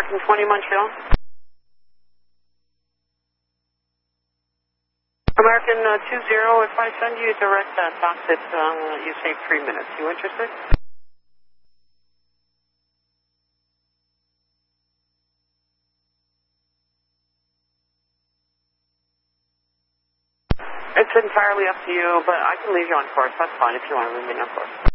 20 Montreal. American 20, if I send you direct talk that you save 3 minutes, you interested? It's entirely up to you, but I can leave you on course. That's fine if you want to leave me on course.